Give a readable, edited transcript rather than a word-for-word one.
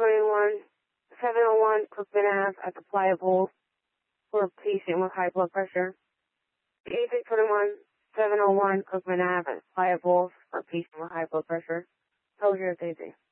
701 Cookman Ave at the Playa Bowl for a patient with high blood pressure. 701 Cookman Ave at the Playa Bowl for a patient with high blood pressure. How was your day?